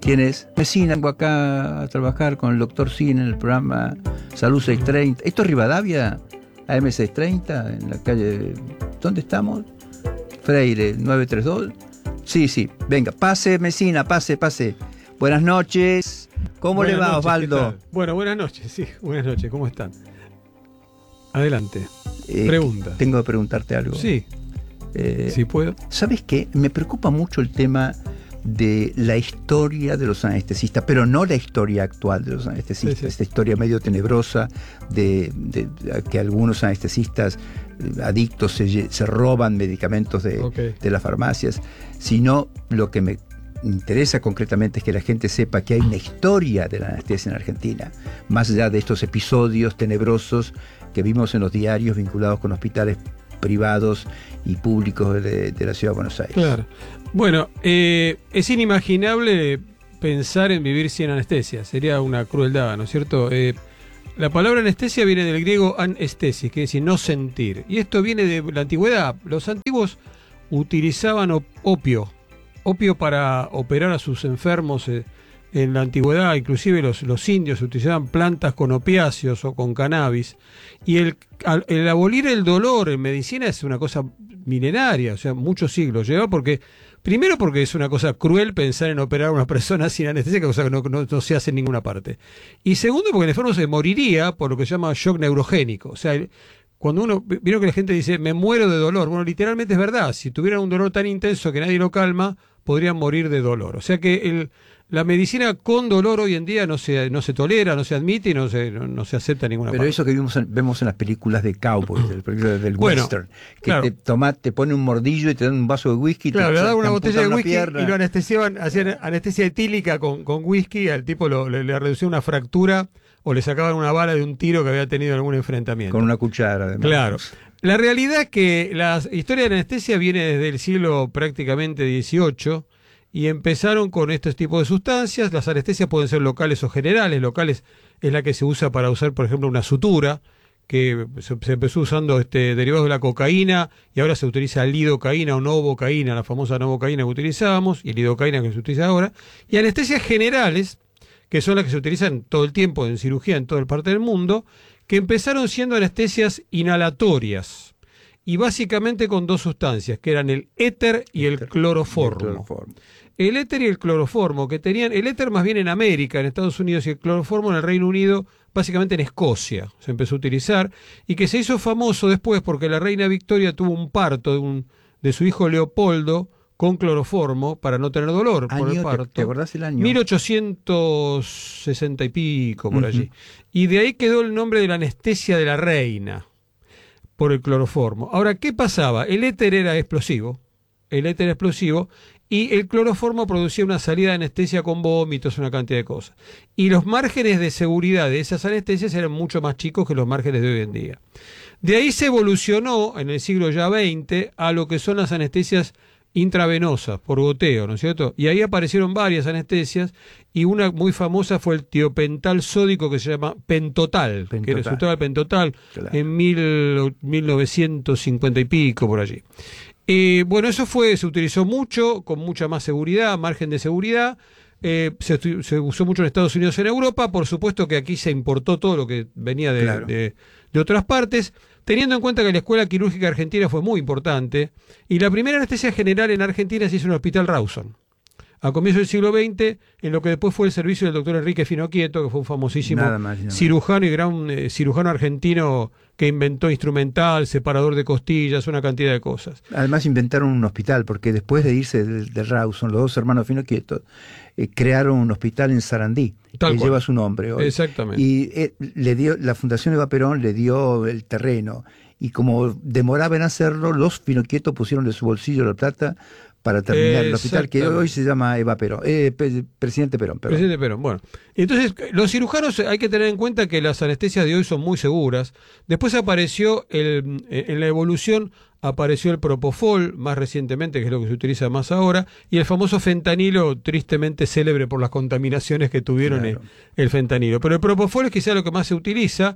¿Quién es? Mesina, vengo acá a trabajar con el doctor Sin en el programa Salud 630. ¿Esto es Rivadavia? AM 630, en la calle... ¿Dónde estamos? Freire, 932. Sí, venga, pase Mesina, pase. Buenas noches. ¿Cómo le va, Osvaldo? Bueno, buenas noches, buenas noches, ¿cómo están? Adelante, pregunta. Tengo que preguntarte algo. Sí, si puedo. ¿Sabes qué? Me preocupa mucho el tema de la historia de los anestesistas, pero no la historia actual de los anestesistas, Sí. esta historia medio tenebrosa de que algunos anestesistas adictos se roban medicamentos de las farmacias, sino lo que me interesa concretamente es que la gente sepa que hay una historia de la anestesia en Argentina, más allá de estos episodios tenebrosos que vimos en los diarios vinculados con hospitales privados y públicos de la Ciudad de Buenos Aires. Claro. Bueno, es inimaginable pensar en vivir sin anestesia. Sería una crueldad, ¿no es cierto? La palabra anestesia viene del griego anestesis, que es decir, no sentir. Y esto viene de la antigüedad. Los antiguos utilizaban opio para operar a sus enfermos. En la antigüedad, inclusive los indios utilizaban plantas con opiáceos o con cannabis. Y el abolir el dolor en medicina es una cosa milenaria, o sea, muchos siglos lleva, primero porque es una cosa cruel pensar en operar a una persona sin anestesia, cosa que no se hace en ninguna parte. Y segundo, porque el enfermo se moriría por lo que se llama shock neurogénico. O sea, cuando vieron que la gente dice, me muero de dolor, bueno, literalmente es verdad. Si tuvieran un dolor tan intenso que nadie lo calma, podrían morir de dolor. O sea que la medicina con dolor hoy en día no se tolera, no se admite y no se acepta en ninguna parte. Pero eso que vemos en las películas de cowboys, del western, que claro, te pone un mordillo y te dan un vaso de whisky. Claro, le dan una botella de whisky y lo anestesiaban, hacían anestesia etílica con whisky, al tipo le reducían una fractura o le sacaban una bala de un tiro que había tenido en algún enfrentamiento. Con una cuchara, además. Claro. La realidad es que la historia de la anestesia viene desde el siglo prácticamente XVIII, y empezaron con estos tipos de sustancias. Las anestesias pueden ser locales o generales. Locales es la que se usa para usar, por ejemplo, una sutura, que se empezó usando derivados de la cocaína, y ahora se utiliza lidocaína o novocaína, la famosa novocaína que utilizábamos, y lidocaína que se utiliza ahora. Y anestesias generales, que son las que se utilizan todo el tiempo en cirugía en toda parte del mundo, que empezaron siendo anestesias inhalatorias. Y básicamente con dos sustancias, que eran el éter y el cloroformo. El éter y el cloroformo, que tenían el éter más bien en América, en Estados Unidos, y el cloroformo en el Reino Unido, básicamente en Escocia, se empezó a utilizar, y que se hizo famoso después porque la reina Victoria tuvo un parto de su hijo Leopoldo con cloroformo para no tener dolor por el parto. ¿Te acordás el año? 1860 y pico, por allí. Y de ahí quedó el nombre de la anestesia de la reina, por el cloroformo. Ahora, ¿qué pasaba? El éter era explosivo, y el cloroformo producía una salida de anestesia con vómitos, una cantidad de cosas. Y los márgenes de seguridad de esas anestesias eran mucho más chicos que los márgenes de hoy en día. De ahí se evolucionó en el siglo ya XX a lo que son las anestesias intravenosas, por goteo, ¿no es cierto? Y ahí aparecieron varias anestesias, y una muy famosa fue el tiopental sódico, que se llama Pentotal. Que resultaba el Pentotal, claro, en 1950 y pico, por allí. Bueno, eso se utilizó mucho, con mucha más seguridad, margen de seguridad. Se usó mucho en Estados Unidos y en Europa. Por supuesto que aquí se importó todo lo que venía de otras partes, teniendo en cuenta que la Escuela Quirúrgica Argentina fue muy importante, y la primera anestesia general en Argentina se hizo en el Hospital Rawson, a comienzos del siglo XX, en lo que después fue el servicio del doctor Enrique Finoquieto, que fue un famosísimo cirujano y gran cirujano argentino, que inventó instrumental, separador de costillas, una cantidad de cosas. Además inventaron un hospital, porque después de irse de Rawson, los dos hermanos Finoquieto crearon un hospital en Sarandí, que lleva su nombre hoy. Exactamente. Y la Fundación Eva Perón le dio el terreno, y como demoraba en hacerlo, los Finoquieto pusieron de su bolsillo la plata para terminar el hospital, que hoy se llama Eva Perón, Presidente Perón. Presidente Perón, bueno. Entonces, los cirujanos, hay que tener en cuenta que las anestesias de hoy son muy seguras. Después apareció, en la evolución, apareció el propofol, más recientemente, que es lo que se utiliza más ahora, y el famoso fentanilo, tristemente célebre por las contaminaciones que tuvieron el fentanilo. Pero el propofol es quizá lo que más se utiliza.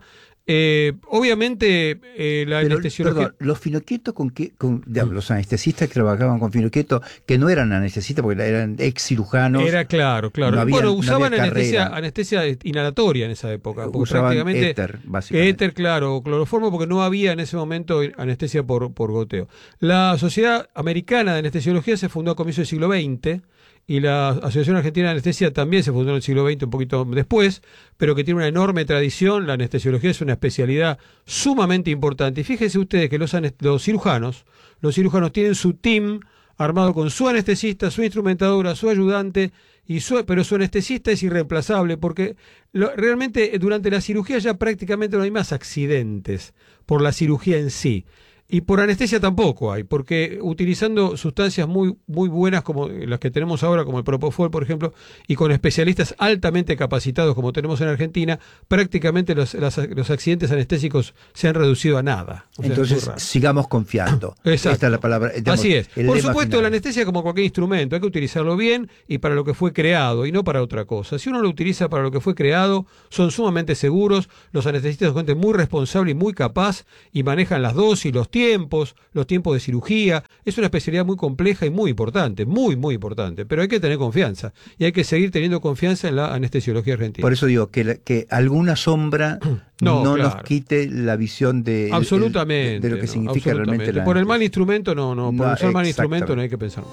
Obviamente, la anestesiología... Perdón, los finoquietos los anestesistas que trabajaban con finoquietos, que no eran anestesistas porque eran ex cirujanos. Era claro. Usaban anestesia inhalatoria en esa época. Usaban prácticamente éter, básicamente. Éter, claro, cloroformo, porque no había en ese momento anestesia por goteo. La Sociedad Americana de Anestesiología se fundó a comienzos del siglo XX, y la Asociación Argentina de Anestesia también se fundó en el siglo XX, un poquito después, pero que tiene una enorme tradición. La anestesiología es una especialidad sumamente importante. Y fíjense ustedes que los cirujanos tienen su team armado con su anestesista, su instrumentadora, su ayudante, pero su anestesista es irreemplazable, porque realmente durante la cirugía ya prácticamente no hay más accidentes por la cirugía en sí. Y por anestesia tampoco hay, porque utilizando sustancias muy, muy buenas como las que tenemos ahora, como el Propofol, por ejemplo, y con especialistas altamente capacitados como tenemos en Argentina, prácticamente los accidentes anestésicos se han reducido a nada. Entonces, sigamos confiando. Exacto. Esta es la palabra. Digamos, así es. Por supuesto, final. la anestesia, como cualquier instrumento, hay que utilizarlo bien y para lo que fue creado, y no para otra cosa. Si uno lo utiliza para lo que fue creado, son sumamente seguros. Los anestesistas son gente muy responsable y muy capaz, y manejan las dosis, los tiempos de cirugía. Es una especialidad muy compleja y muy importante, muy, muy importante, pero hay que tener confianza y hay que seguir teniendo confianza en la anestesiología argentina. Por eso digo que alguna sombra no claro, nos quite la visión de absolutamente, lo que significa realmente la por el mal instrumento por usar mal instrumento no hay que pensar.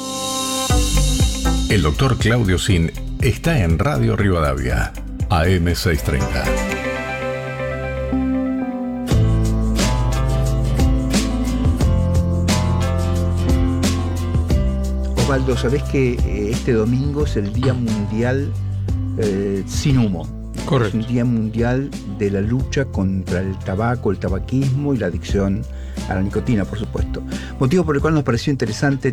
El doctor Claudio Zin está en Radio Rivadavia, AM 630. Osvaldo, ¿sabés que este domingo es el Día Mundial sin humo? Correcto. Es un Día Mundial de la lucha contra el tabaco, el tabaquismo y la adicción a la nicotina, por supuesto. Motivo por el cual nos pareció interesante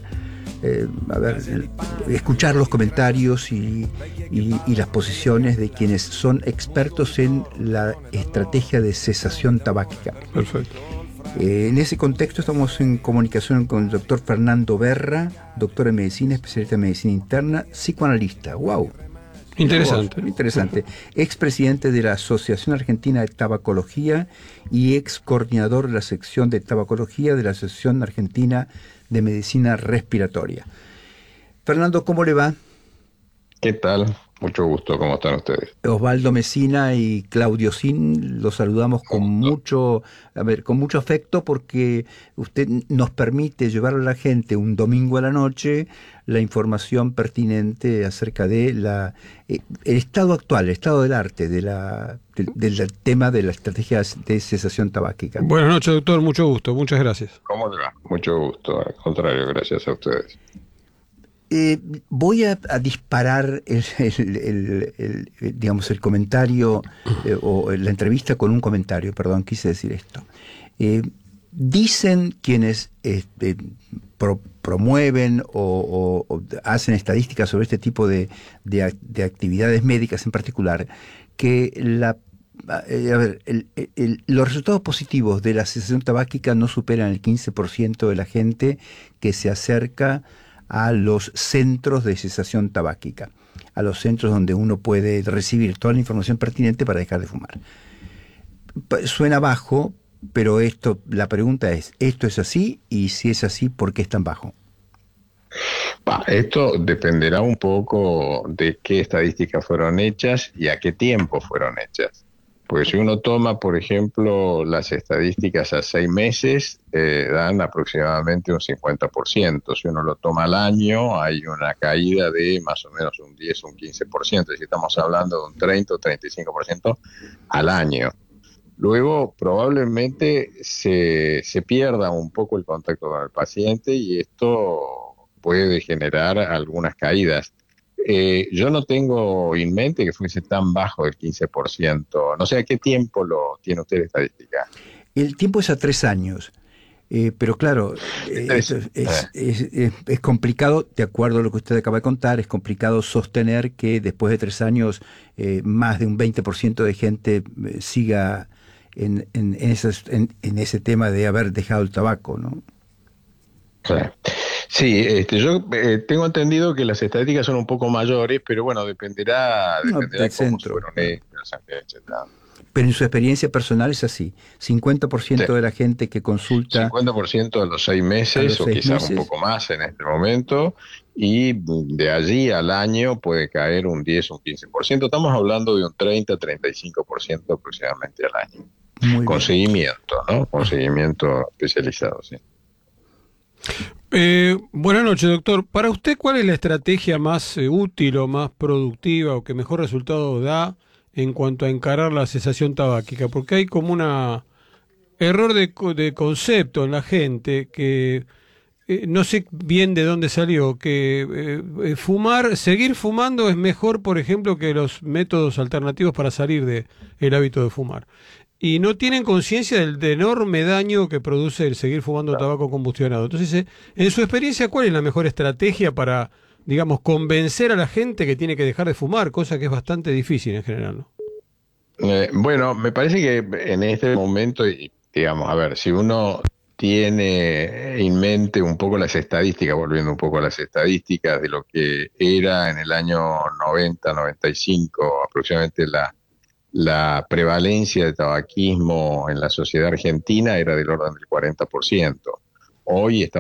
escuchar los comentarios y las posiciones de quienes son expertos en la estrategia de cesación tabáquica. Perfecto. En ese contexto estamos en comunicación con el doctor Fernando Berra, doctor en medicina, especialista en medicina interna, psicoanalista. ¡Wow! Interesante. Expresidente de la Asociación Argentina de Tabacología y ex coordinador de la sección de tabacología de la Asociación Argentina de Medicina Respiratoria. Fernando, ¿cómo le va? ¿Qué tal? Mucho gusto, ¿cómo están ustedes? Osvaldo Mesina y Claudio Zin, los saludamos con mucho afecto, porque usted nos permite llevar a la gente un domingo a la noche la información pertinente acerca de el estado actual, el estado del arte, del tema de la estrategia de cesación tabáquica. Buenas noches, doctor, mucho gusto, muchas gracias. ¿Cómo le va? Mucho gusto, al contrario, gracias a ustedes. Voy a disparar el comentario o la entrevista con un comentario, quise decir esto. Dicen quienes promueven o hacen estadísticas sobre este tipo de actividades médicas en particular, que los resultados positivos de la cesación tabáquica no superan el 15% de la gente que se acerca a los centros de cesación tabáquica, a los centros donde uno puede recibir toda la información pertinente para dejar de fumar. Suena bajo, pero la pregunta es, ¿esto es así? Y si es así, ¿por qué es tan bajo? Esto dependerá un poco de qué estadísticas fueron hechas y a qué tiempo fueron hechas. Porque si uno toma, por ejemplo, las estadísticas a 6 meses, dan aproximadamente un 50%. Si uno lo toma al año, hay una caída de más o menos un 10 o un 15%. Es decir, estamos hablando de un 30 o 35% al año. Luego, probablemente se pierda un poco el contacto con el paciente y esto puede generar algunas caídas. Yo no tengo en mente que fuese tan bajo el 15%. No sé a qué tiempo lo tiene usted estadística. El tiempo es a 3 años. Pero claro, es complicado, de acuerdo a lo que usted acaba de contar, es complicado sostener que después de 3 años más de un 20% de gente siga en ese tema de haber dejado el tabaco, ¿no? Sí, yo tengo entendido que las estadísticas son un poco mayores, pero bueno, dependerá del cómo centro, fueron hechas, etcétera. Pero en su experiencia personal es así. 50% de la gente que consulta... 50% a los 6 meses, o quizás un poco más en este momento, y de allí al año puede caer un 10 o un 15%. Estamos hablando de un 30-35% aproximadamente al año. Con seguimiento, ¿no? Con seguimiento especializado, sí. Buenas noches, doctor. Para usted, ¿cuál es la estrategia más útil o más productiva o que mejor resultado da en cuanto a encarar la cesación tabáquica? Porque hay como una error de concepto en la gente que no sé bien de dónde salió, que seguir fumando es mejor, por ejemplo, que los métodos alternativos para salir del hábito de fumar. Y no tienen conciencia del enorme daño que produce el seguir fumando tabaco combustionado. Entonces, en su experiencia, ¿cuál es la mejor estrategia para, digamos, convencer a la gente que tiene que dejar de fumar? Cosa que es bastante difícil en general, ¿no? Bueno, me parece que en este momento, digamos, a ver, si uno tiene en mente un poco las estadísticas, volviendo un poco a las estadísticas de lo que era en el año 90-95 aproximadamente la prevalencia de tabaquismo en la sociedad argentina era del orden del 40%. Hoy está